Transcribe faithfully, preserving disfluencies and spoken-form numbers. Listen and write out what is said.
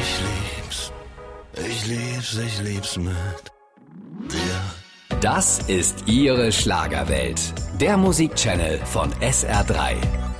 ich lieb's. Ich lieb's, ich lieb's mit dir. Das ist Ihre Schlagerwelt. Der Musikchannel von S R drei.